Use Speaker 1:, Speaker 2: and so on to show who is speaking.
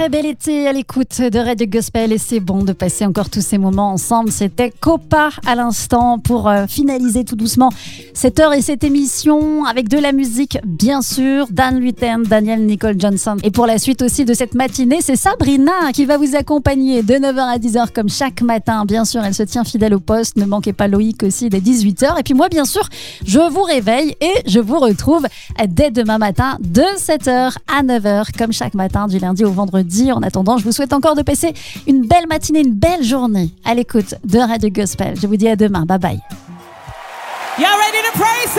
Speaker 1: bel été à l'écoute de Radio Gospel et c'est bon de passer encore tous ces moments ensemble. C'était Copa à l'instant pour finaliser tout doucement cette heure et cette émission avec de la musique bien sûr, Dan Luthen, Daniel Nicole Johnson. Et pour la suite aussi de cette matinée, c'est Sabrina qui va vous accompagner de 9h à 10h comme chaque matin. Bien sûr, elle se tient fidèle au poste. Ne manquez pas Loïc aussi dès 18h. Et puis moi, bien sûr, je vous réveille et je vous retrouve dès demain matin de 7h à 9h comme chaque matin du lundi au vendredi. En attendant, je vous souhaite encore de passer une belle matinée, une belle journée à l'écoute de Radio Gospel. Je vous dis à demain. Bye bye.
Speaker 2: Y'all ready to praise